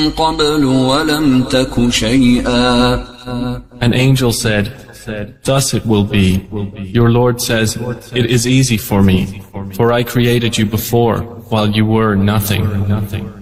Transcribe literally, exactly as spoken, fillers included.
قبل ولم تك شيئا. An angel said, thus it will be. Your Lord says, it is easy for me, for I created you before, while you were nothing.